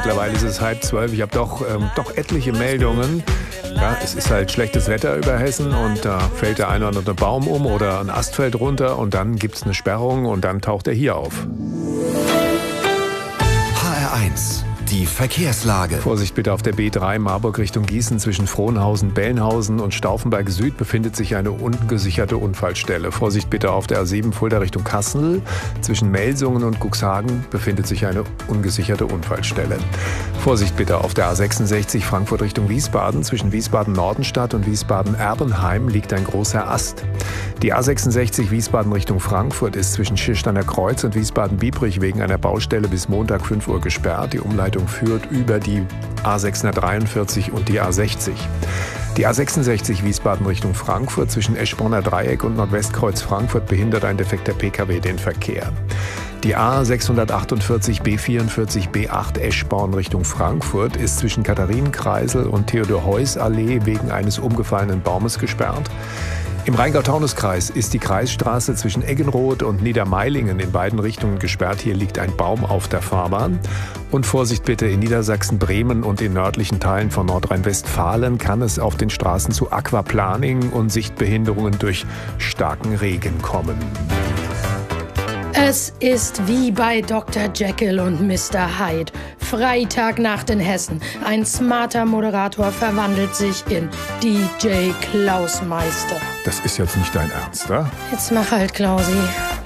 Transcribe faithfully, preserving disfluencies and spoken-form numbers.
Mittlerweile ist es halb zwölf. Ich habe doch, ähm, doch etliche Meldungen. Ja, es ist halt schlechtes Wetter über Hessen und da fällt der eine oder andere Baum um oder ein Ast fällt runter und dann gibt es eine Sperrung und dann taucht er hier auf. H R eins. Die Verkehrslage. Vorsicht bitte auf der B drei Marburg Richtung Gießen zwischen Frohnhausen, Bellenhausen und Stauffenberg Süd befindet sich eine ungesicherte Unfallstelle. Vorsicht bitte auf der A sieben Fulda Richtung Kassel. Zwischen Melsungen und Cuxhagen befindet sich eine ungesicherte Unfallstelle. Vorsicht bitte auf der A sechsundsechzig Frankfurt Richtung Wiesbaden. Zwischen Wiesbaden-Nordenstadt und Wiesbaden-Erbenheim liegt ein großer Ast. Die A sechsundsechzig Wiesbaden Richtung Frankfurt ist zwischen Schirsteiner Kreuz und Wiesbaden-Biebrich wegen einer Baustelle bis Montag fünf Uhr gesperrt. Die Umleitung führt über die A sechshundertdreiundvierzig und die A sechzig. Die A sechsundsechzig Wiesbaden Richtung Frankfurt zwischen Eschborner Dreieck und Nordwestkreuz Frankfurt behindert ein defekter P K W den Verkehr. Die A sechshundertachtundvierzig B vierundvierzig B acht Eschborn Richtung Frankfurt ist zwischen Katharinenkreisel und Theodor-Heuss-Allee wegen eines umgefallenen Baumes gesperrt. Im Rheingau-Taunus-Kreis ist die Kreisstraße zwischen Eggenroth und Niedermeilingen in beiden Richtungen gesperrt. Hier liegt ein Baum auf der Fahrbahn. Und Vorsicht bitte, in Niedersachsen, Bremen und in nördlichen Teilen von Nordrhein-Westfalen kann es auf den Straßen zu Aquaplaning und Sichtbehinderungen durch starken Regen kommen. Es ist wie bei Doktor Jekyll und Mister Hyde. Freitagnacht in Hessen. Ein smarter Moderator verwandelt sich in D J Klausmeister. Das ist jetzt nicht dein Ernst, oder? Jetzt mach halt, Klausi.